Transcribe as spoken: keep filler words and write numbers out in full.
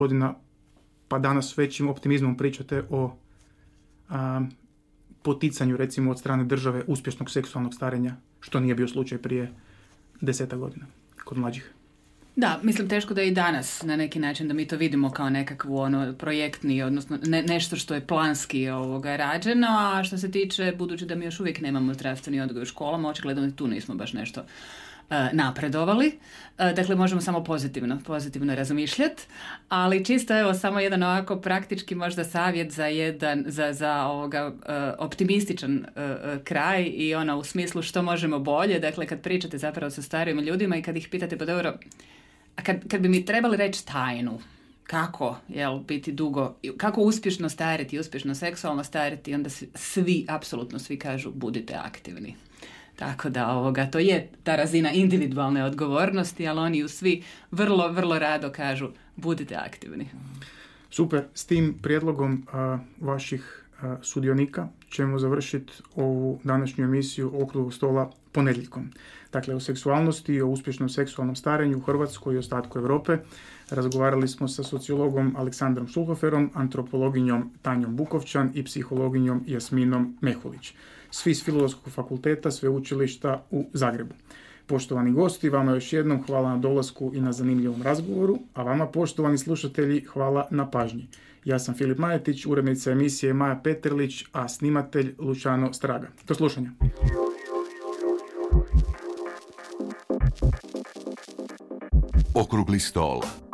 godina pa danas većim optimizmom pričate o a, poticanju, recimo, od strane države uspješnog seksualnog starenja, što nije bio slučaj prije deseta godina kod mlađih. Da, mislim teško da je i danas na neki način da mi to vidimo kao nekakvu ono projektni, odnosno ne, nešto što je planski ovoga rađeno, a što se tiče, budući da mi još uvijek nemamo zdravstveni odgoj u školama, očigledno da tu nismo baš nešto uh, napredovali. Uh, dakle, možemo samo pozitivno, pozitivno razmišljati, ali čisto evo samo jedan ovako praktički možda savjet za jedan, za, za ovoga uh, optimističan uh, kraj i ono u smislu što možemo bolje, dakle kad pričate zapravo sa starijim ljudima i kad ih pitate pa dobro, a kad, kad bi mi trebali reći tajnu, kako jel, biti dugo, kako uspješno stariti, uspješno seksualno stariti, onda svi, svi, apsolutno svi kažu budite aktivni. Tako da ovoga, to je ta razina individualne odgovornosti, ali oni ju svi vrlo, vrlo rado kažu budite aktivni. Super, s tim prijedlogom a, vaših a, sudionika ćemo završiti ovu današnju emisiju Okruglog stola ponedjeljkom. Dakle, o seksualnosti i o uspješnom seksualnom starenju u Hrvatskoj i ostatku Europe razgovarali smo sa sociologom Aleksandrom Sulhoferom, antropologinjom Tanjom Bukovčan i psihologinjom Jasminom Mehulić. Svi s Filozofskog fakulteta Sveučilišta u Zagrebu. Poštovani gosti, vama još jednom hvala na dolasku i na zanimljivom razgovoru, a vama, poštovani slušatelji, hvala na pažnji. Ja sam Filip Majetić, urednica emisije Maja Peterlić, a snimatelj Luciano Straga. Do slušanja. Okrugli stol.